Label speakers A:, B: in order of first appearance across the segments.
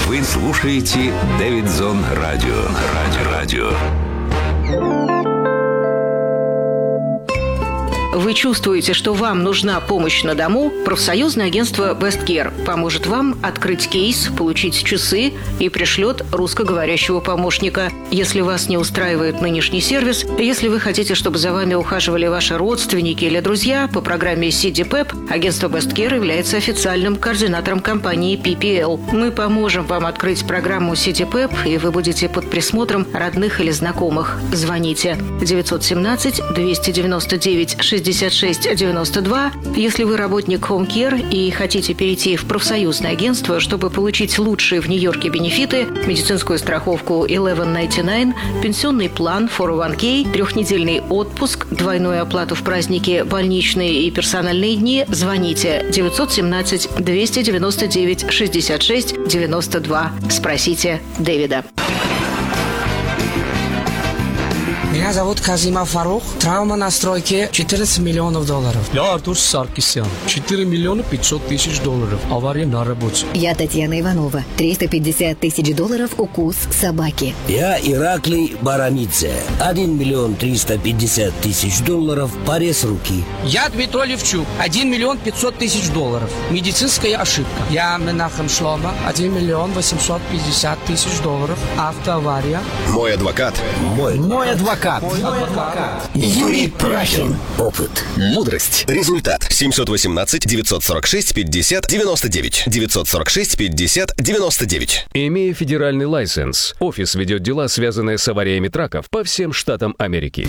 A: Вы слушаете Дэвидзон Радио.
B: Вы чувствуете, что вам нужна помощь на дому? Профсоюзное агентство Best Care поможет вам открыть кейс, получить часы и пришлет русскоговорящего помощника. Если вас не устраивает нынешний сервис, если вы хотите, чтобы за вами ухаживали ваши родственники или друзья, по программе CDPEP агентство Best Care является официальным координатором компании PPL. Мы поможем вам открыть программу CDPEP, и вы будете под присмотром родных или знакомых. Звоните 917-299-6692. Если вы работник Home Care и хотите перейти в профсоюзное агентство, чтобы получить лучшие в Нью-Йорке бенефиты, медицинскую страховку 1199, пенсионный план 401k, трехнедельный отпуск, двойную оплату в праздники, больничные и персональные дни, звоните 917-299-6692. Спросите Дэвида.
C: Меня зовут Казима Фарух. Травма на стройке $14 миллионов.
D: Я Артур Саркисян. 4 миллиона 500 тысяч долларов. Авария на работе.
E: Я Татьяна Иванова. $350 тысяч укус собаки.
F: Я Ираклий Барамидзе. 1 миллион 350 тысяч долларов. Порез руки.
C: Я Дмитрий Левчук. 1 миллион 500 тысяч долларов. Медицинская ошибка. Я Менахем Шлома. 1 миллион 850 тысяч долларов. Автоавария.
G: Мой адвокат.
F: Мой адвокат. Юрий Прахин. Опыт.
G: Мудрость. Результат. 718-946-50-99. 946-50-99.
A: Имея федеральный лайсенс, офис ведет дела, связанные с авариями траков по всем штатам Америки.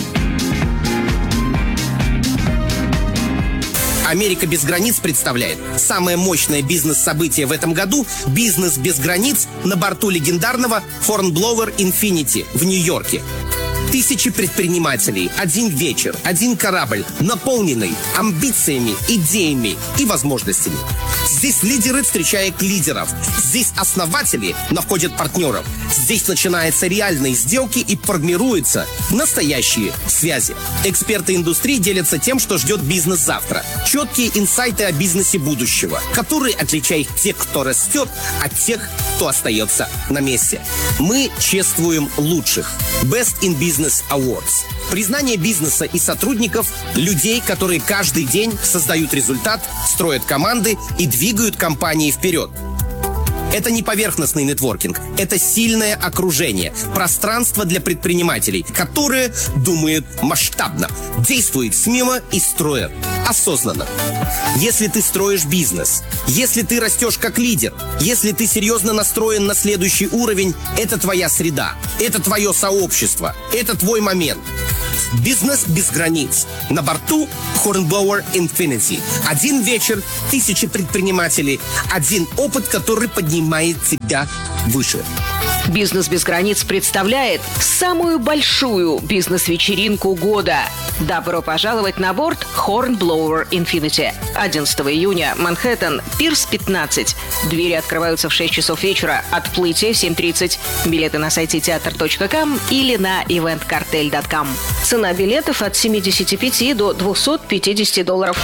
H: «Америка без границ» представляет самое мощное бизнес-событие в этом году – «Бизнес без границ» на борту легендарного Hornblower Infinity в Нью-Йорке. Тысячи предпринимателей, один вечер, один корабль, наполненный амбициями, идеями и возможностями. Здесь лидеры встречают лидеров. Здесь основатели находят партнеров. Здесь начинаются реальные сделки и формируются настоящие связи. Эксперты индустрии делятся тем, что ждет бизнес завтра. Четкие инсайты о бизнесе будущего, которые отличают тех, кто растет, от тех, кто остается на месте. Мы чествуем лучших. Best in Business Awards. Признание бизнеса и сотрудников, людей, которые каждый день создают результат, строят команды и двигают компании вперед. Это не поверхностный нетворкинг, это сильное окружение, пространство для предпринимателей, которые думают масштабно, действуют смело и строят осознанно. Если ты строишь бизнес, если ты растешь как лидер, если ты серьезно настроен на следующий уровень, это твоя среда, это твое сообщество, это твой момент. Бизнес без границ. На борту Hornblower Infinity. Один вечер, тысячи предпринимателей, один опыт, который поднимает тебя выше.
B: «Бизнес без границ» представляет самую большую бизнес-вечеринку года. Добро пожаловать на борт Hornblower Infinity. 11 июня, Манхэттен, Пирс 15. Двери открываются в 6 часов вечера, отплытие в 7:30. Билеты на сайте teatr.com или на eventcartel.com. Цена билетов от $75 до $250.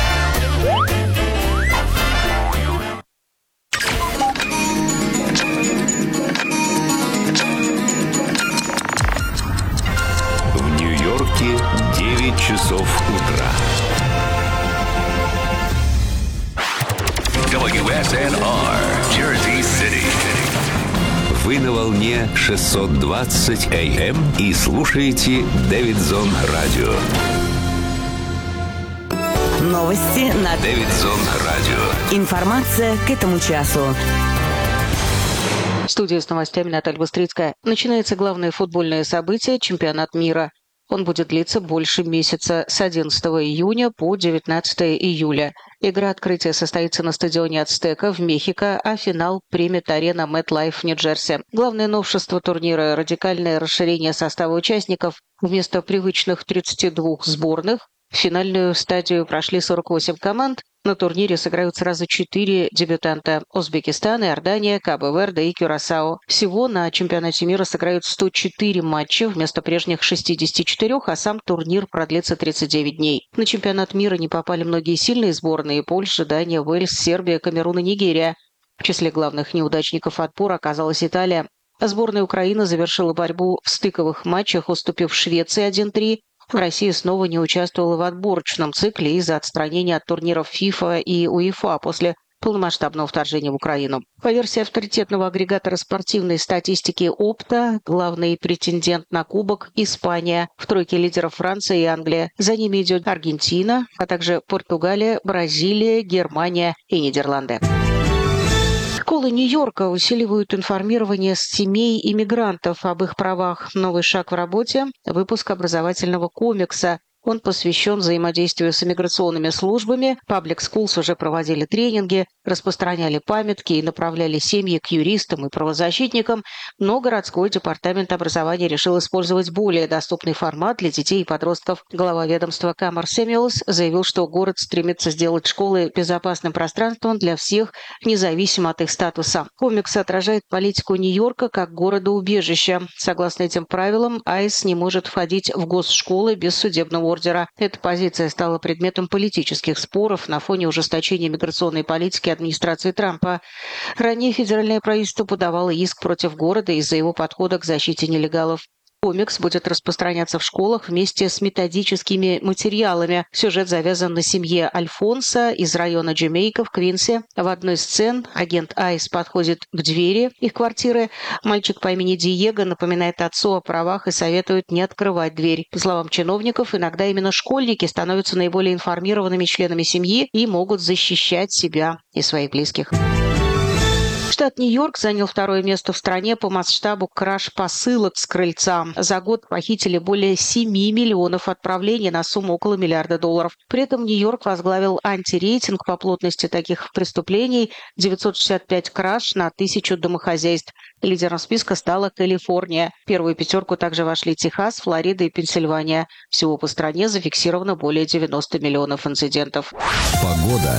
A: В Нью-Йорке 9 часов утра.
I: WSNR, Jersey City.
A: Вы на волне 620 АМ и слушаете Дэвидзон Радио.
J: Новости на
A: Дэвидзон Радио.
J: Информация к этому часу.
B: Студия с новостями Наталья Быстрицкая. Начинается главное футбольное событие – чемпионат мира. Он будет длиться больше месяца, с 11 июня по 19 июля. Игра открытия состоится на стадионе Ацтека в Мехико, а финал примет арена MetLife в Нью-Джерси. Главное новшество турнира – радикальное расширение состава участников. Вместо привычных 32 сборных в финальную стадию прошли 48 команд. На турнире сыграют сразу 4 дебютанта – Узбекистан, Иордания, Кабо-Верде и Кюрасао. Всего на чемпионате мира сыграют 104 матча вместо прежних 64, а сам турнир продлится 39 дней. На чемпионат мира не попали многие сильные сборные – Польша, Дания, Уэльс, Сербия, Камерун и Нигерия. В числе главных неудачников отбора оказалась Италия. Сборная Украины завершила борьбу в стыковых матчах, уступив Швеции 1-3. Россия снова не участвовала в отборочном цикле из-за отстранения от турниров ФИФА и УЕФА после полномасштабного вторжения в Украину. По версии авторитетного агрегатора спортивной статистики Опта, главный претендент на кубок – Испания. В тройке лидеров Франция и Англия. За ними идет Аргентина, а также Португалия, Бразилия, Германия и Нидерланды. Школы Нью-Йорка усиливают информирование семей иммигрантов об их правах. Новый шаг в работе – выпуск образовательного комикса. Он посвящен взаимодействию с иммиграционными службами. Public Schools уже проводили тренинги, распространяли памятки и направляли семьи к юристам и правозащитникам, но городской департамент образования решил использовать более доступный формат для детей и подростков. Глава ведомства Камар Сэмюэлс заявил, что город стремится сделать школы безопасным пространством для всех, независимо от их статуса. Комикс отражает политику Нью-Йорка как города-убежища. Согласно этим правилам, ICE не может входить в госшколы без судебного ордера. Эта позиция стала предметом политических споров на фоне ужесточения миграционной политики администрации Трампа. Ранее федеральное правительство подавало иск против города из-за его подхода к защите нелегалов. Комикс будет распространяться в школах вместе с методическими материалами. Сюжет завязан на семье Альфонса из района Джамейка в Квинсе. В одной из сцен агент Айс подходит к двери их квартиры. Мальчик по имени Диего напоминает отцу о правах и советует не открывать дверь. По словам чиновников, иногда именно школьники становятся наиболее информированными членами семьи и могут защищать себя и своих близких. Штат Нью-Йорк занял второе место в стране по масштабу краж посылок с крыльца. За год похитили более 7 миллионов отправлений на сумму около $1 миллиарда. При этом Нью-Йорк возглавил антирейтинг по плотности таких преступлений – 965 краж на 1000 домохозяйств. Лидером списка стала Калифорния. В первую пятерку также вошли Техас, Флорида и Пенсильвания. Всего по стране зафиксировано более 90 миллионов инцидентов.
K: Погода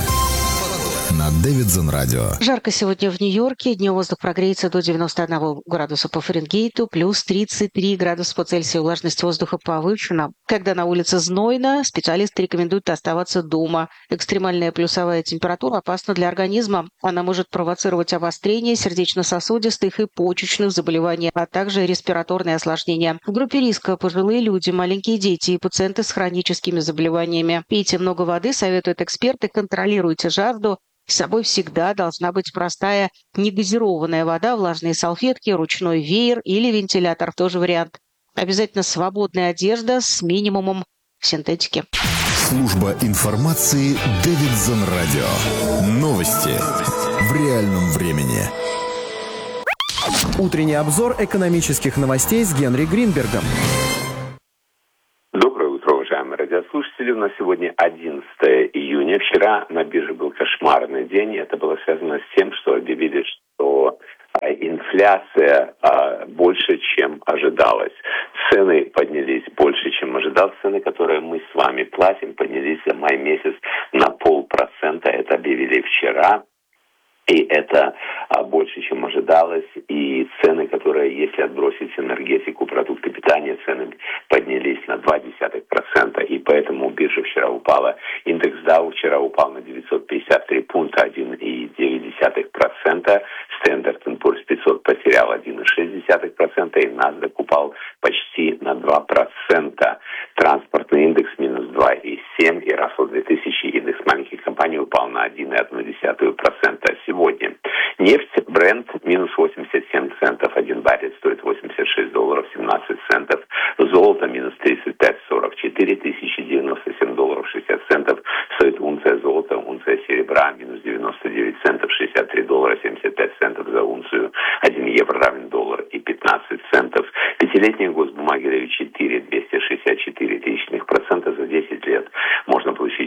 K: на Дэвидсон Радио.
B: Жарко сегодня в Нью-Йорке. Днем воздух прогреется до 91 градуса по Фаренгейту, плюс 33 градуса по Цельсию. Влажность воздуха повышена. Когда на улице знойно, специалисты рекомендуют оставаться дома. Экстремальная плюсовая температура опасна для организма. Она может провоцировать обострение сердечно-сосудистых и почечных заболеваний, а также респираторные осложнения. В группе риска пожилые люди, маленькие дети и пациенты с хроническими заболеваниями. Пейте много воды, советуют эксперты, контролируйте жажду. С собой всегда должна быть простая негазированная вода, влажные салфетки, ручной веер или вентилятор. Тоже вариант. Обязательно свободная одежда с минимумом синтетики.
K: Служба информации Дэвидсон Радио. Новости в реальном времени.
L: Утренний обзор экономических новостей с Генри Гринбергом.
M: Доброе утро, уважаемые радиослушатели. У нас сегодня 11 июня. Вчера на бирже был кошмарный день. Это было связано с тем, что объявили, что инфляция больше, чем ожидалось. Цены поднялись больше, чем ожидалось. Цены, которые мы с вами платим, поднялись за май месяц на 0,5%. Это объявили вчера. И это больше, чем ожидалось. И цены, которые, если отбросить энергетику, продукты питания, цены поднялись на 0,2%. И поэтому биржа вчера упала. Индекс Dow вчера упал на 953 пункта, 1,9%. Standard & Poor's 500 потерял 1,6%. И NASDAQ упал почти на 2%. Транспортный индекс минус 2,7%. И Russell 2000 индекс маленьких компаний упал на 1,1%. Сегодня нефть Brent минус 87 центов, 1 баррель стоит $86.17. Золото минус 35,44, $1097.60 стоит унция золота, унция серебра минус 99 центов, $63.75 за унцию. 1 евро равен $1.15. Пятилетние госбумаги дают 4,264% за 10 лет. Можно получить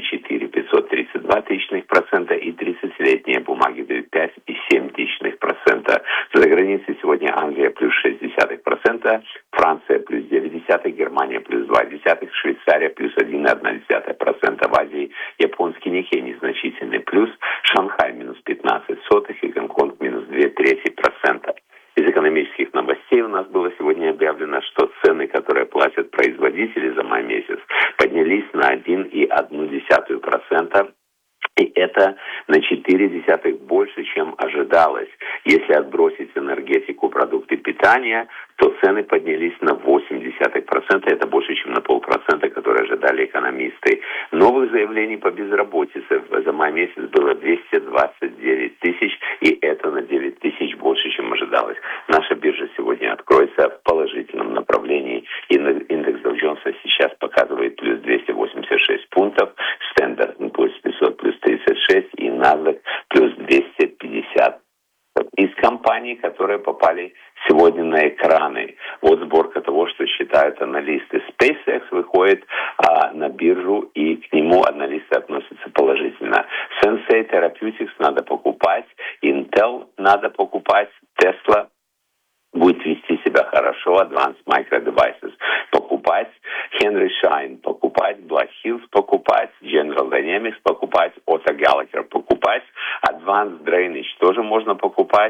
M: 4,532% и 30-летние бумаги дают 5,7%. За границей сегодня Англия плюс 0,6%, Франция плюс 0,9%, Германия плюс 0,2%, Швейцария плюс 1,1%. В Азии японский Никей незначительный плюс, Шанхай минус 0,15% и Гонконг минус 0,02%. Из экономических новостей у нас было сегодня объявлено, что цены, которые платят производители за май месяц, поднялись на 1,1%. И это на 0,4 больше, чем ожидалось. ожидалось. Если отбросить энергетику, продукты питания, то цены поднялись на 0,8%. Это больше, чем на 0,5%, которые ожидали экономисты. Новых заявлений по безработице за май месяц было 229 тысяч, и это на 9 тысяч больше, чем ожидалось. Наша биржа сегодня откроется в положительном направлении. Индекс Dow Jones сейчас показывает плюс 286 пунктов, Standard & Poor's 500 плюс 36 и NASDAQ плюс 250. Из компаний, которые попали сегодня на экраны. Вот сборка того, что считают аналисты. SpaceX выходит на биржу, и к нему аналисты относятся положительно. Sensei Therapeutics надо покупать, Intel надо покупать, Tesla будет вести себя хорошо, Advanced Micro Devices покупать, Henry Schein покупать, Black Hills покупать, General Dynamics покупать, Otto Gallagher покупать, Advanced Drainage тоже можно покупать,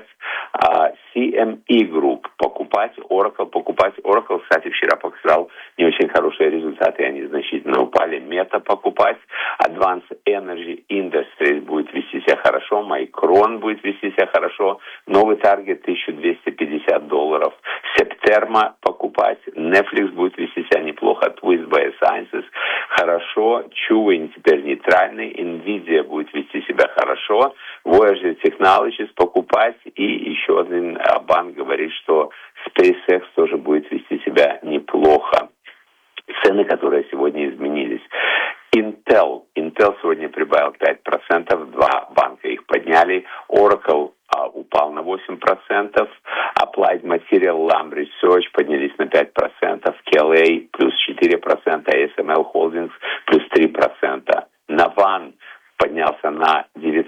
M: CME Group покупать, Oracle покупать. Oracle, кстати, вчера показал не очень хорошие результаты, они значительно упали. Meta покупать, Advanced Energy Industries будет вести себя хорошо, Micron будет вести себя хорошо, новый таргет $1250. Septerma покупать, Netflix будет вести себя неплохо, Twist Biosciences хорошо, Chewing теперь нейтральный, Nvidia будет вести себя хорошо, Voyager Technologies покупать, и еще один банк говорит, что SpaceX тоже будет вести себя неплохо. Цены, которые сегодня изменились. Intel сегодня прибавил 5%, два банка их подняли, Oracle упал на 8%, Applied Material Lam Research поднялись на 5%, KLA плюс 4%, ASML Holdings плюс 3%, Navan поднялся на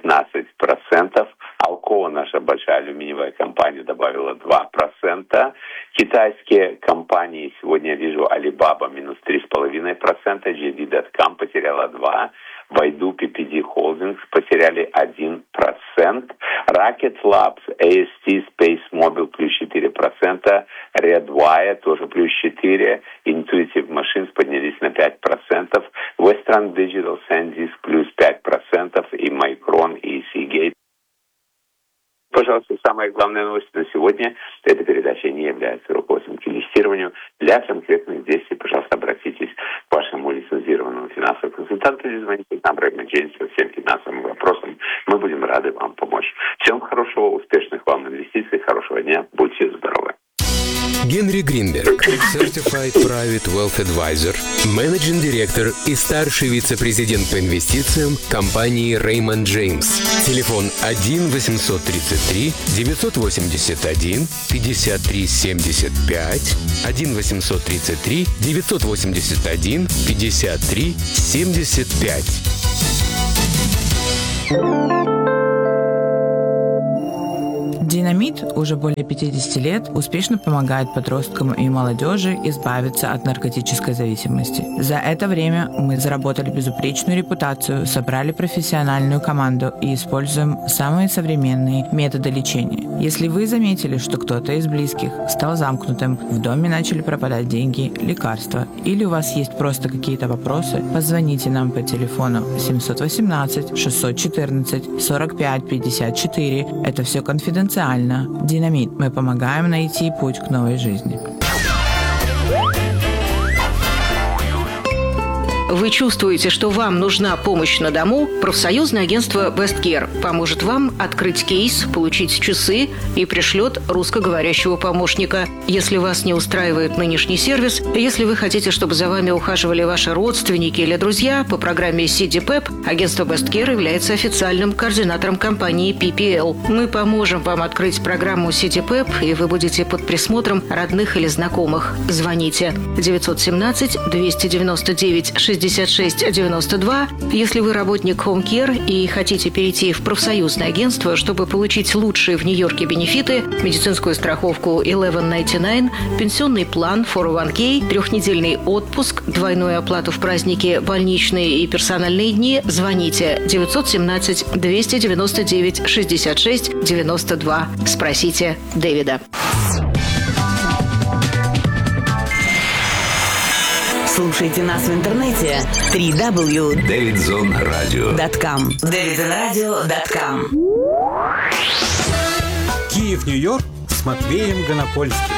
M: 19%, Alcoa, наша большая алюминиевая компания, добавила 2%, китайские компании, сегодня я вижу Alibaba минус 3,5%, JD.com потеряла 2%, Baidu, PPD Holdings потеряли 1%, Rocket Labs, AST, Space Mobile плюс 4%, Redwire тоже плюс 4%, Intuitive Machines поднялись на 5%, Western Digital, SanDisk плюс 5%, и Micron, и Seagate. Пожалуйста, самая главная новость на сегодня. Эта передача не является руководством к инвестированию. Для конкретных действий, пожалуйста, обратитесь к вашему лицензированному финансовому консультанту или звоните к нам, Raymond James, по всем финансовым вопросам. Мы будем рады вам помочь. Всем хорошего, успешных вам инвестиций, хорошего дня. Будьте здоровы.
N: Генри Гринберг, Certified Private Wealth Advisor, менеджинг директор и старший вице-президент по инвестициям компании Raymond James. Телефон 1-833-981-53-75, 1-833-981-53-75.
O: Динамит уже более 50 лет успешно помогает подросткам и молодежи избавиться от наркотической зависимости. За это время мы заработали безупречную репутацию, собрали профессиональную команду и используем самые современные методы лечения. Если вы заметили, что кто-то из близких стал замкнутым, в доме начали пропадать деньги, лекарства, или у вас есть просто какие-то вопросы, позвоните нам по телефону 718-614-45-54. Это все конфиденциально. Динамит. Мы помогаем найти путь к новой жизни.
B: Вы чувствуете, что вам нужна помощь на дому? Профсоюзное агентство Best Care поможет вам открыть кейс, получить часы и пришлет русскоговорящего помощника. Если вас не устраивает нынешний сервис, если вы хотите, чтобы за вами ухаживали ваши родственники или друзья, по программе CDPEP агентство Best Care является официальным координатором компании PPL. Мы поможем вам открыть программу CDPEP, и вы будете под присмотром родных или знакомых. Звоните 917-299-6692. Если вы работник Home Care и хотите перейти в профсоюзное агентство, чтобы получить лучшие в Нью-Йорке бенефиты, медицинскую страховку 1199, пенсионный план 401k, 3-недельный отпуск, двойную оплату в праздники, больничные и персональные дни, звоните 917-299-6692. Спросите Дэвида.
J: Слушайте нас в интернете www.davidzonradio.com. davidzonradio.com.
P: Киев-Нью-Йорк с Матвеем Гонопольским.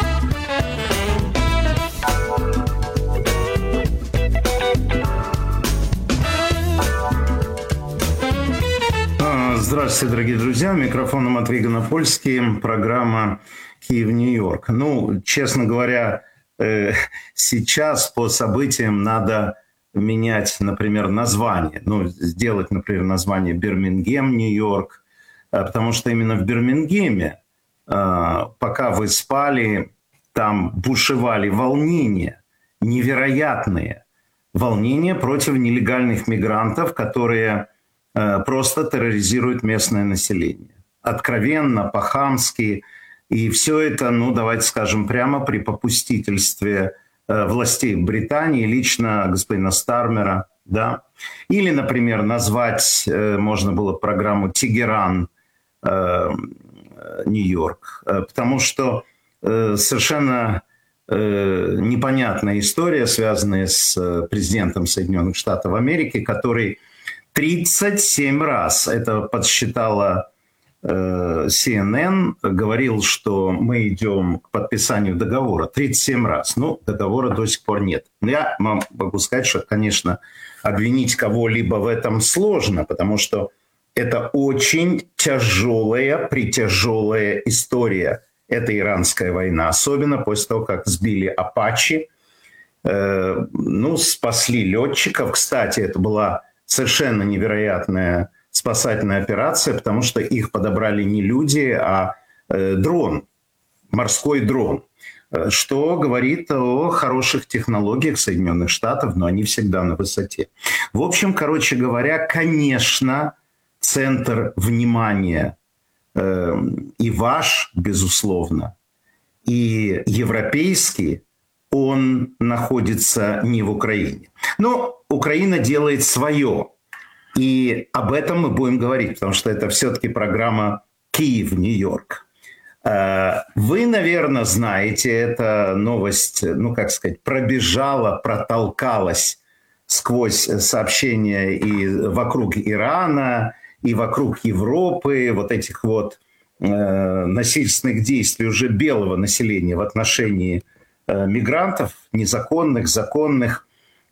Q: Здравствуйте, дорогие друзья. Микрофон Матвей Гонопольский. Программа «Киев-Нью-Йорк». Ну, честно говоря, сейчас по событиям надо менять, например, название. Ну, сделать, например, название Бирмингем, Нью-Йорк. Потому что именно в Бирмингеме, пока вы спали, там бушевали волнения, невероятные волнения против нелегальных мигрантов, которые просто терроризируют местное население. Откровенно, по-хамски. И все это, ну, давайте скажем прямо, при попустительстве властей Британии, лично господина Стармера. Да? Или, например, назвать можно было программу «Тегеран, Нью-Йорк». Потому что совершенно непонятная история, связанная с президентом Соединенных Штатов Америки, который 37 раз, это подсчитала CNN, говорил, что мы идем к подписанию договора. 37 раз. Ну, договора до сих пор нет. Я могу сказать, что, конечно, обвинить кого-либо в этом сложно, потому что это очень тяжелая, притяжелая история. Это иранская война. Особенно после того, как сбили Апачи. Ну, спасли летчиков. Кстати, это была совершенно невероятная спасательная операция, потому что их подобрали не люди, а дрон, морской дрон, что говорит о хороших технологиях Соединенных Штатов, но они всегда на высоте. В общем, короче говоря, конечно, центр внимания и ваш, безусловно, и европейский, он находится не в Украине. Но Украина делает свое. И об этом мы будем говорить, потому что это все-таки программа «Киев-Нью-Йорк». Вы, наверное, знаете, эта новость, ну, как сказать, пробежала, протолкалась сквозь сообщения и вокруг Ирана, и вокруг Европы, вот этих вот насильственных действий уже белого населения в отношении мигрантов, незаконных, законных.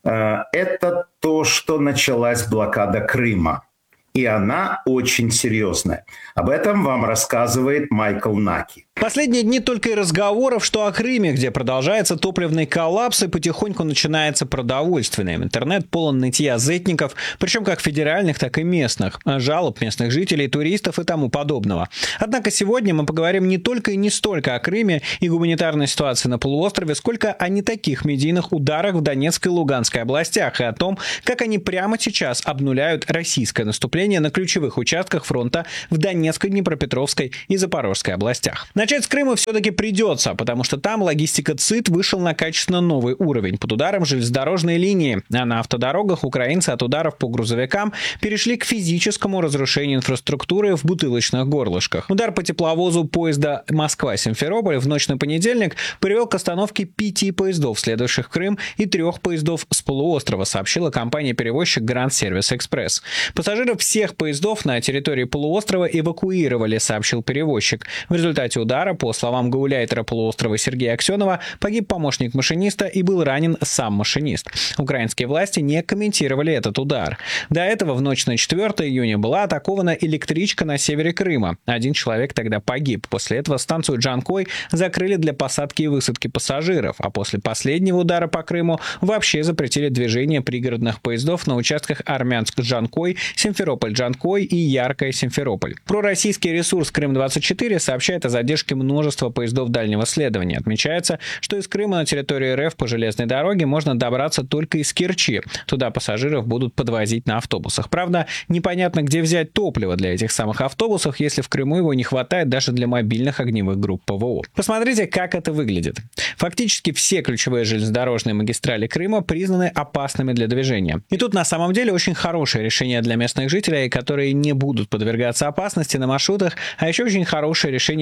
Q: Это то, что началась блокада Крыма. И она очень серьезная. Об этом вам рассказывает Майкл Наки.
R: Последние дни только и разговоров, что о Крыме, где продолжается топливный коллапс и потихоньку начинается продовольственный. Интернет полон нытья зетников, причем как федеральных, так и местных, жалоб местных жителей, туристов и тому подобного. Однако сегодня мы поговорим не только и не столько о Крыме и гуманитарной ситуации на полуострове, сколько о не таких медийных ударах в Донецкой и Луганской областях и о том, как они прямо сейчас обнуляют российское наступление на ключевых участках фронта в Донецкой, Днепропетровской и Запорожской областях. Начать с Крыма все-таки придется, потому что там логистика ЦИТ вышел на качественно новый уровень. Под ударом железнодорожные линии, а на автодорогах украинцы от ударов по грузовикам перешли к физическому разрушению инфраструктуры в бутылочных горлышках. Удар по тепловозу поезда Москва-Симферополь в ночь на понедельник привел к остановке 5 поездов, следовавших в Крым, и 3 поездов с полуострова, сообщила компания-перевозчик Grand Service Express. Пассажиров всех поездов на территории полуострова эвакуировали, сообщил перевозчик. В результате удара, по словам гауляйтера полуострова Сергея Аксенова, погиб помощник машиниста и был ранен сам машинист. Украинские власти не комментировали этот удар. До этого в ночь на 4 июня была атакована электричка на севере Крыма. 1 человек тогда погиб. После этого станцию Джанкой закрыли для посадки и высадки пассажиров, а после последнего удара по Крыму вообще запретили движение пригородных поездов на участках Армянск-Джанкой, Симферополь-Джанкой и Яркая-Симферополь. Пророссийский ресурс «Крым-24» сообщает о задержке множества поездов дальнего следования. Отмечается, что из Крыма на территорию РФ по железной дороге можно добраться только из Керчи. Туда пассажиров будут подвозить на автобусах. Правда, непонятно, где взять топливо для этих самых автобусов, если в Крыму его не хватает даже для мобильных огневых групп ПВО. Посмотрите, как это выглядит. Фактически все ключевые железнодорожные магистрали Крыма признаны опасными для движения. И тут на самом деле очень хорошее решение для местных жителей, которые не будут подвергаться опасности на маршрутах, а еще очень хорошее решение для украинцев,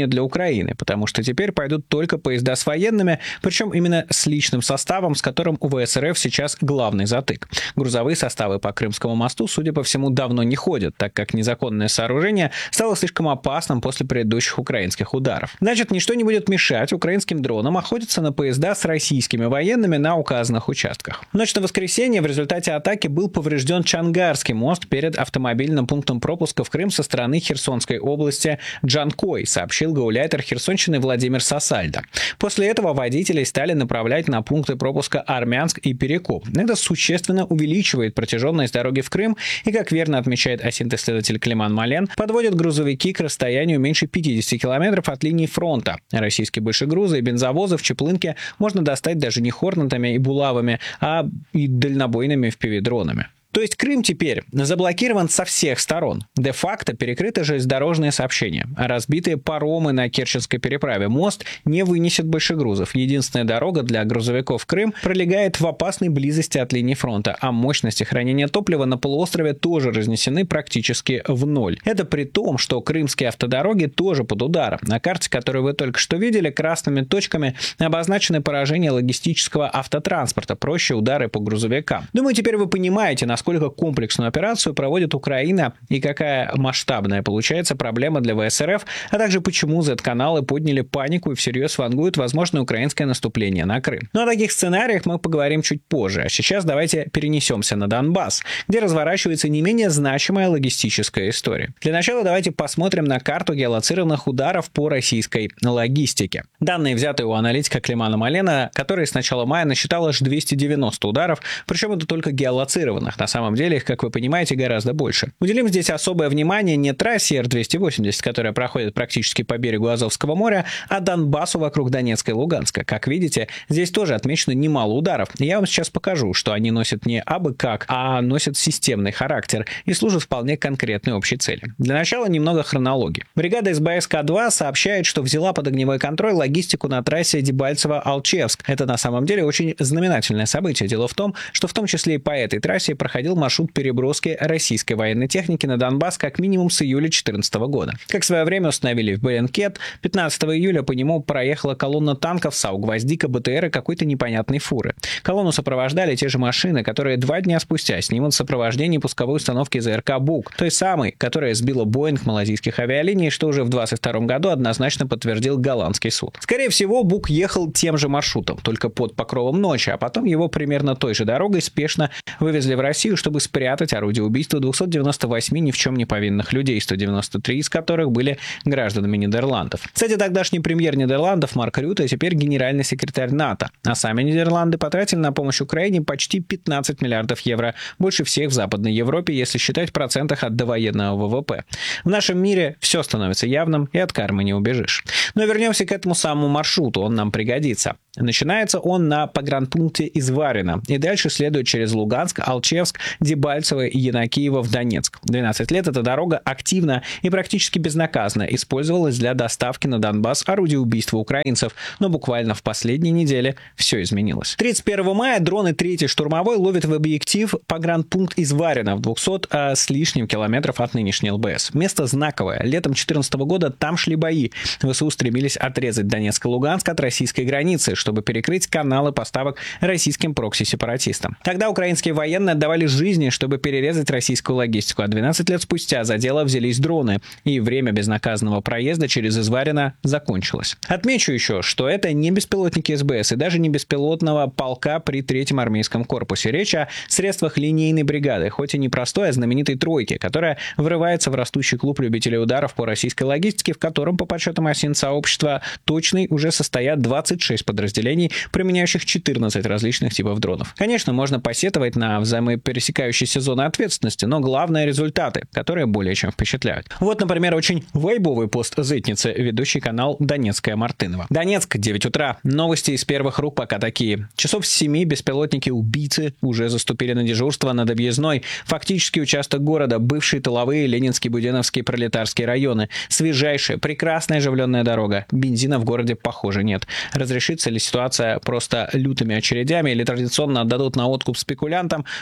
R: Украины, потому что теперь пойдут только поезда с военными, причем именно с личным составом, с которым у ВСРФ сейчас главный затык. Грузовые составы по Крымскому мосту, судя по всему, давно не ходят, так как незаконное сооружение стало слишком опасным после предыдущих украинских ударов. Значит, ничто не будет мешать украинским дронам охотиться на поезда с российскими военными на указанных участках. В ночь на воскресенье в результате атаки был поврежден Чангарский мост перед автомобильным пунктом пропуска в Крым со стороны Херсонской области Джанкой, сообщил гауляйтер Херсонщины Владимир Сосальдо. После этого водителей стали направлять на пункты пропуска Армянск и Перекоп. Это существенно увеличивает протяженность дороги в Крым и, как верно отмечает осинт-исследователь Климан Мален, подводит грузовики к расстоянию меньше 50 километров от линии фронта. Российские большегрузы и бензовозы в Чеплынке можно достать даже не хорнетами и булавами, а и дальнобойными FPV-дронами. То есть Крым теперь заблокирован со всех сторон. Де-факто перекрыты железнодорожные сообщения. Разбитые паромы на Керченской переправе. Мост не вынесет большегрузов. Единственная дорога для грузовиков в Крым пролегает в опасной близости от линии фронта, а мощности хранения топлива на полуострове тоже разнесены практически в ноль. Это при том, что крымские автодороги тоже под ударом. На карте, которую вы только что видели, красными точками обозначены поражения логистического автотранспорта, проще удары по грузовикам. Думаю, теперь вы понимаете, насколько комплексную операцию проводит Украина и какая масштабная получается проблема для ВСРФ, а также почему Z-каналы подняли панику и всерьез вангуют возможное украинское наступление на Крым. Но о таких сценариях мы поговорим чуть позже. А сейчас давайте перенесемся на Донбасс, где разворачивается не менее значимая логистическая история. Для начала давайте посмотрим на карту геолоцированных ударов по российской логистике. Данные взяты у аналитика Климана Малена, который с начала мая насчитал аж 290 ударов, причем это только геолоцированных. На самом деле их, как вы понимаете, гораздо больше. Уделим здесь особое внимание не трассе Р-280, которая проходит практически по берегу Азовского моря, а Донбассу вокруг Донецка и Луганска. Как видите, здесь тоже отмечено немало ударов. Я вам сейчас покажу, что они носят не абы как, а носят системный характер и служат вполне конкретной общей цели. Для начала немного хронологии. Бригада СБСК-2 сообщает, что взяла под огневой контроль логистику на трассе Дебальцево-Алчевск. Это на самом деле очень знаменательное событие. Дело в том, что в том числе и по этой трассе проходил маршрут переброски российской военной техники на Донбасс как минимум с июля 2014 года. Как в свое время установили в Беренкет, 15 июля по нему проехала колонна танков САУ «Гвоздика», БТР и какой-то непонятной фуры. Колонну сопровождали те же машины, которые 2 дня спустя снимут в сопровождении пусковой установки ЗРК «Бук», той самой, которая сбила Боинг малазийских авиалиний, что уже в 2022 году однозначно подтвердил голландский суд. Скорее всего, Бук ехал тем же маршрутом, только под покровом ночи, а потом его примерно той же дорогой спешно вывезли в Россию, чтобы спрятать орудие убийства 298 ни в чем не повинных людей, 193 из которых были гражданами Нидерландов. Кстати, тогдашний премьер Нидерландов Марк Рютте теперь генеральный секретарь НАТО, а сами Нидерланды потратили на помощь Украине почти 15 миллиардов евро, больше всех в Западной Европе, если считать в процентах от довоенного ВВП. В нашем мире все становится явным, и от кармы не убежишь. Но вернемся к этому самому маршруту, он нам пригодится. Начинается он на погранпункте Изварина и дальше следует через Луганск, Алчевск, Дебальцево и Янакиево в Донецк. 12 лет эта дорога активно и практически безнаказанно использовалась для доставки на Донбасс орудий убийства украинцев, но буквально в последние недели все изменилось. 31 мая дроны 3-й штурмовой ловят в объектив погранпункт Изварина в 200 с лишним километров от нынешней ЛБС. Место знаковое. Летом 2014 года там шли бои. ВСУ стремились отрезать Донецк и Луганск от российской границы, чтобы перекрыть каналы поставок российским прокси-сепаратистам. Тогда украинские военные отдавали жизни, чтобы перерезать российскую логистику, а 12 лет спустя за дело взялись дроны, и время безнаказанного проезда через Изварина закончилось. Отмечу еще, что это не беспилотники СБС и даже не беспилотного полка при 3-м армейском корпусе. Речь о средствах линейной бригады, хоть и не простой, а знаменитой тройки, которая врывается в растущий клуб любителей ударов по российской логистике, в котором, по подсчетам осинт-сообщества, точный уже состоят 26 подразделений, применяющих 14 различных типов дронов. Конечно, можно посетовать на взаимопересекающиеся зоны ответственности, но главное — результаты, которые более чем впечатляют. Вот, например, очень вайбовый пост Зетницы, ведущий канал «Донецкая Мартынова». Донецк, 9 утра. Новости из первых рук пока такие. Часов с 7 беспилотники-убийцы уже заступили на дежурство над объездной. Фактически участок города, бывшие тыловые, Ленинский, Буденновский, Пролетарские районы. Свежайшая, прекрасная оживленная дорога. Бензина в городе, похоже, нет. Разрешится ли ситуация просто лютыми очередями или традиционно отдадут на откуп спекулянтам, скоро будет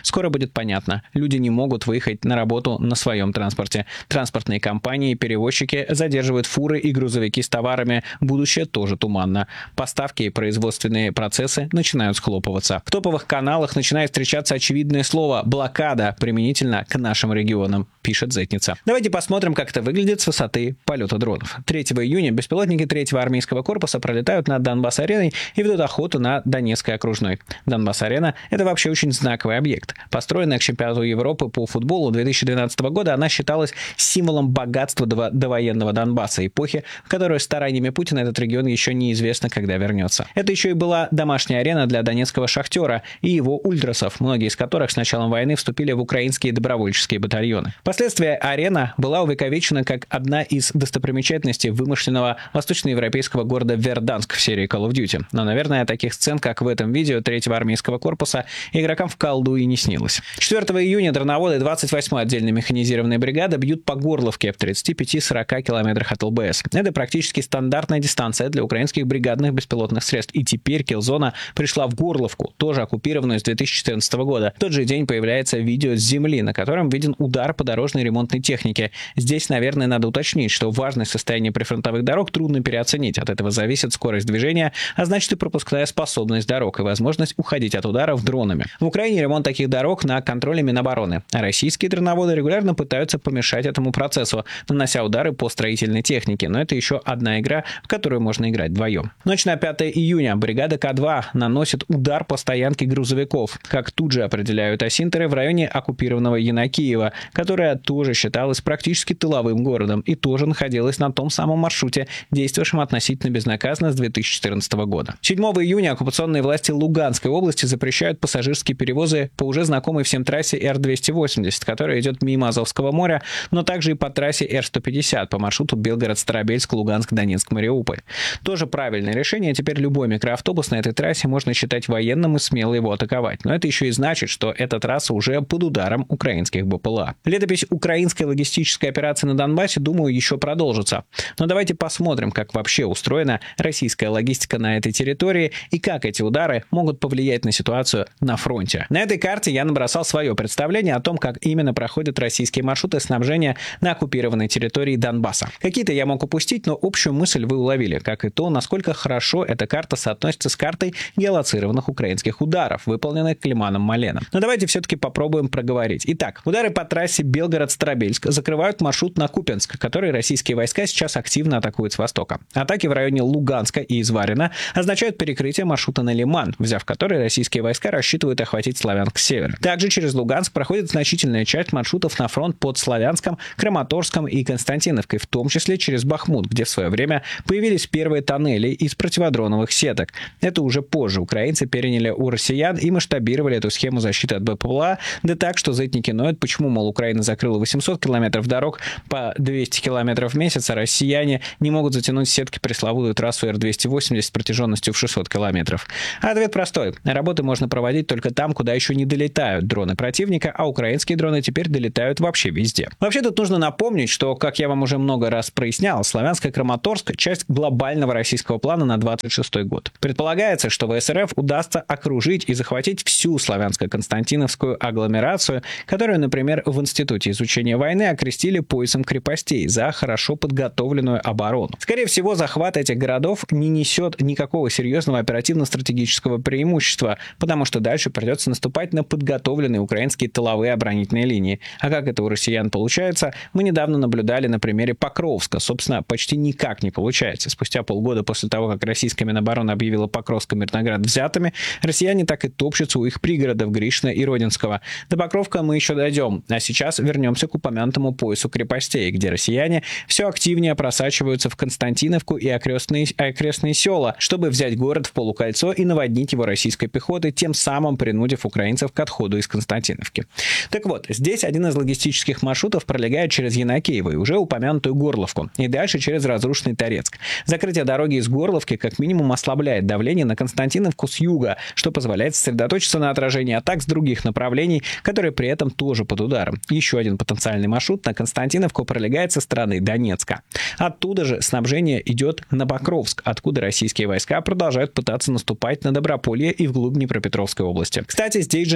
R: будет понятно. Люди не могут выехать на работу на своем транспорте. Транспортные компании и перевозчики задерживают фуры и грузовики с товарами. Будущее тоже туманно. Поставки и производственные процессы начинают схлопываться. В топовых каналах начинает встречаться очевидное слово «блокада» применительно к нашим регионам, пишет Зетница. Давайте посмотрим, как это выглядит с высоты полета дронов. 3 июня беспилотники 3-го армейского корпуса пролетают над Донбасс-ареной и ведут охоту на Донецкой окружной. Донбасс-арена – это вообще очень знаковый объект. Построенная к чемпионату Европы по футболу 2012 года, она считалась символом богатства довоенного Донбасса, эпохи, в которой стараниями Путина этот регион еще неизвестно, когда вернется. Это еще и была домашняя арена для донецкого «Шахтера» и его ультрасов, многие из которых с началом войны вступили в украинские добровольческие батальоны. Впоследствии арена была увековечена как одна из достопримечательностей вымышленного восточноевропейского города Верданск в серии Call of Duty. Но, наверное, таких сцен, как в этом видео 3-го армейского корпуса, игрокам в колду и не снилось. 4 июня дроноводы 28-й отдельной механизированной бригады бьют по Горловке в 35-40 километрах от ЛБС. Это практически стандартная дистанция для украинских бригадных беспилотных средств. И теперь киллзона пришла в Горловку, тоже оккупированную с 2014 года. В тот же день появляется видео с земли, на котором виден удар по дорожной ремонтной технике. Здесь, наверное, надо уточнить, что важность состояния прифронтовых дорог трудно переоценить. От этого зависит скорость движения, а значит и пропускная способность дорог и возможность уходить от ударов дронами. В Украине ремонт таких дорог на контроле Минобороны, а российские дроноводы регулярно пытаются помешать этому процессу, нанося удары по строительной технике. Но это еще одна игра, в которую можно играть вдвоем. Ночь на 5 июня бригада К-2 наносит удар по стоянке грузовиков, как тут же определяют осинтеры, в районе оккупированного Янакиева, которая тоже считалась практически тыловым городом и тоже находилась на том самом маршруте, действовавшем относительно безнаказанно с 2014 года. 7 июня оккупационные власти Луганской области запрещают пассажирские перевозы по уже знакомой всем трассе Р-280, которая идет мимо Азовского моря, но также и по трассе Р-150 по маршруту Белгород-Старобельск, Луганск, Донецк, Мариуполь. Тоже правильное решение. Теперь любой микроавтобус на этой трассе можно считать военным и смело его атаковать. Но это еще и значит, что эта трасса уже под ударом украинских БПЛА. Летопись украинской логистической операции на Донбассе, думаю, еще продолжится. Но давайте посмотрим, как вообще устроена российская логистика на этой территории и как эти удары могут повлиять на ситуацию на фронте. На этой карте я набросал свое представление о том, как именно проходят российские маршруты снабжения на оккупированной территории Донбасса. Какие-то я мог упустить, но общую мысль вы уловили, как и то, насколько хорошо эта карта соотносится с картой геолоцированных украинских ударов, выполненных Климаном Маленом. Но давайте все-таки попробуем проговорить. Итак, удары по трассе Белгород-Старобельск закрывают маршрут на Купянск, который российские войска сейчас активно атакуют с востока. Атаки в районе Луганска и Изварина означают перекрытие маршрута на Лиман, взяв который российские войска рассчитывают охватить Славянск с севера. Также через Луганск проходит значительная часть маршрутов на фронт под Славянском, Краматорском и Константиновкой, в том числе через Бахмут, где в свое время появились первые тоннели из противодроновых сеток. Это уже позже украинцы переняли у россиян и масштабировали эту схему защиты от БПЛА, да так, что зетники ноют, почему, мол, Украина закрыла 800 километров дорог по 200 километров в месяц, а россияне не могут затянуть сетки пресловутую трассу Р-280 с протяженностью в 600 километров. Ответ простой. Работы можно проводить только там, куда еще не долетают дроны противника, а украинские дроны теперь долетают вообще везде. Вообще тут нужно напомнить, что, как я вам уже много раз прояснял, Славянск-Краматорск – часть глобального российского плана на 26 год. Предполагается, что ВСРФ удастся окружить и захватить всю славянско-константиновскую агломерацию, которую, например, в Институте изучения войны окрестили поясом крепостей за хорошо подготовленную оборону. Скорее всего, захват этих городов не несет никакого серьезного оперативно-стратегического преимущества, потому что дальше придется наступать на подготовленные украинские тыловые оборонительные линии. А как это у россиян получается, мы недавно наблюдали на примере Покровска. Собственно, почти никак не получается. Спустя полгода после того, как российская Минобороны объявила Покровск и Мирноград взятыми, россияне так и топчутся у их пригородов Гришина и Родинского. До Покровка мы еще дойдем, а сейчас вернемся к упомянутому поясу крепостей, где россияне все активнее просачиваются в Константиновку и окрестные села, чтобы взять город в полукольцо и наводнить его российской пехотой, тем самым принудив украинцев к отходу из Константиновки. Так вот, здесь один из логистических маршрутов пролегает через Янакиево и уже упомянутую Горловку, и дальше через разрушенный Торецк. Закрытие дороги из Горловки как минимум ослабляет давление на Константиновку с юга, что позволяет сосредоточиться на отражении атак с других направлений, которые при этом тоже под ударом. Еще один потенциальный маршрут на Константиновку пролегает со стороны Донецка. Оттуда же снабжение идет на Покровск, откуда российские войска продолжают пытаться наступать на Доброполье и вглубь Днепропетровской области. Кстати, здесь же наносились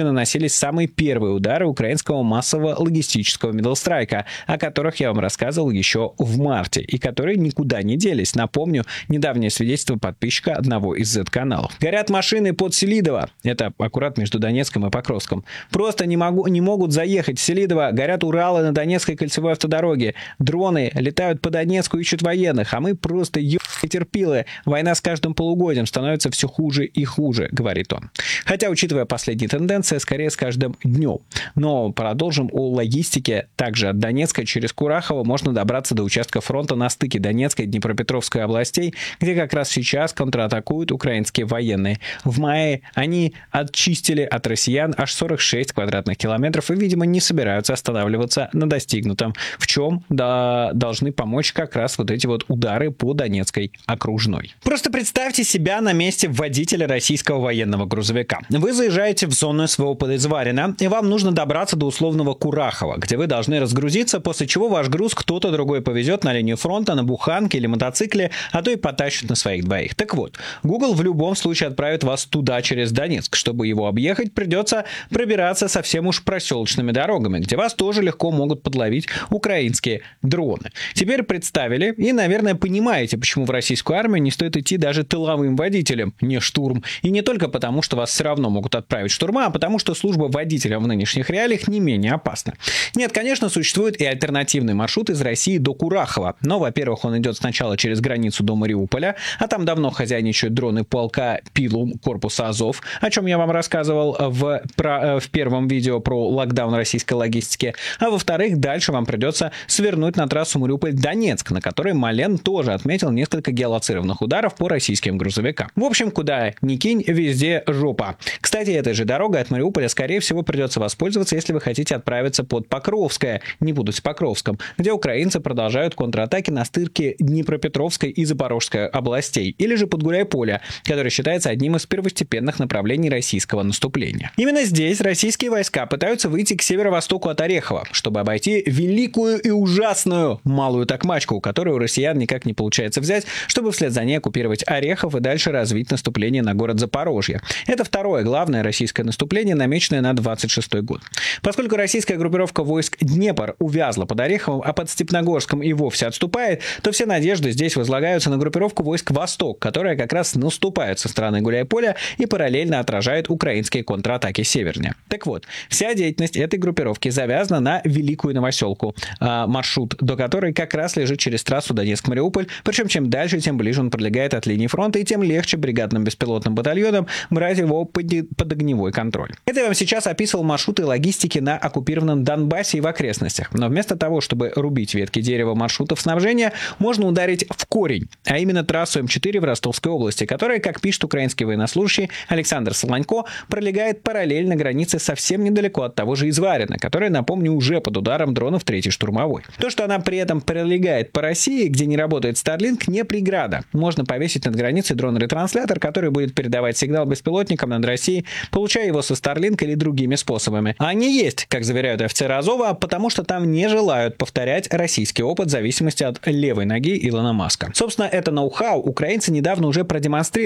R: наносились самые первые удары украинского массового логистического миддлстрайка, о которых я вам рассказывал еще в марте, и которые никуда не делись. Напомню, недавнее свидетельство подписчика одного из Z-каналов. Горят машины под Селидово. Это аккурат между Донецком и Покровском. Просто не могут заехать в Селидово. Горят Уралы на Донецкой кольцевой автодороге. Дроны летают по Донецку, ищут военных, а мы просто терпилы. Война с каждым полугодием становится все хуже и хуже, говорит он. Хотя, учитывая последние тенденции, скорее с каждым днем. Но продолжим о логистике. Также от Донецка через Курахово можно добраться до участка фронта на стыке Донецкой и Днепропетровской областей, где как раз сейчас контратакуют украинские военные. В мае они очистили от россиян аж 46 квадратных километров и, видимо, не собираются останавливаться на достигнутом, в чем должны помочь как раз вот эти вот удары по Донецкой окружной. Просто представьте себя на месте водителя российского военного грузовика. Вы заезжаете в зону СВО под Изварино, и вам нужно добраться до условного Курахова, где вы должны разгрузиться, после чего ваш груз кто-то другой повезет на линию фронта на буханке или мотоцикле, а то и потащит на своих двоих. Так вот, Google в любом случае отправит вас туда через Донецк. Чтобы его объехать, придется пробираться совсем уж проселочными дорогами, где вас тоже легко могут подловить украинские дроны. Теперь представили и, наверное, понимаете, почему в российскую армию не стоит идти даже тыловым водителем, не штурм. И не только потому, что вас все равно могут отправить штурма, а потому, что служба водителя в нынешних реалиях не менее опасна. Нет, конечно, существует и альтернативный маршрут из России до Курахова. Но, во-первых, он идет сначала через границу до Мариуполя, а там давно хозяйничают дроны полка Пилум корпуса Азов, о чем я вам рассказывал в первом видео про локдаун российской логистики. А во-вторых, дальше вам придется свернуть на трассу Мариуполь-Донецк, на которой Мален тоже отметил несколько геолоцированных ударов по российским грузовикам. В общем, куда ни кинь, везде жопа. Кстати, этой же дорогой от Мариуполя, скорее всего, придется воспользоваться, если вы хотите отправиться под Покровское, не буду с Покровском, где украинцы продолжают контратаки на стыке Днепропетровской и Запорожской областей, или же под Гуляйполе, который считается одним из первостепенных направлений российского наступления. Именно здесь российские войска пытаются выйти к северо-востоку от Орехова, чтобы обойти великую и ужасную Малую Токмачку, которую у россиян никак не получается взять, чтобы вслед за ней оккупировать Орехов и дальше развить наступление на город Запорожье. Это второе главное российское наступление, намеченное на 26 год. Поскольку российская группировка войск Днепр увязла под Ореховым, а под Степногорском и вовсе отступает, то все надежды здесь возлагаются на группировку войск Восток, которая как раз наступает со стороны Гуляйполя и параллельно отражает украинские контратаки севернее. Так вот, вся деятельность этой группировки завязана на Великую Новоселку, маршрут до которой как раз лежит через трассу Донецк-Мариуполь, причем чем дальше, тем ближе он пролегает от линии фронта, и тем легче бригадным беспилотным батальонам брать его под огневой контроль. Это я вам сейчас описывал маршруты логистики на оккупированном Донбассе и в окрестностях. Но вместо того, чтобы рубить ветки дерева маршрутов снабжения, можно ударить в корень, а именно трассу М4 в Ростовской области, которая, как пишет украинский военнослужащий Александр Солонько, пролегает параллельно границе совсем недалеко от того же Изварина, которая, напомню, уже под ударом дронов 3-й штурмовой. То, что она при этом пролегает по России, где не работает Starlink, не преграда. Можно повесить над границей дрон-ретранслятор, который будет передавать сигнал беспилотникам над Россией, получая его со Starlink или другими способами. А они есть, как заверяют офицеры Азова, потому что там не желают повторять российский опыт в зависимости от левой ноги Илона Маска. Собственно, это ноу-хау украинцы недавно уже продемонстрировали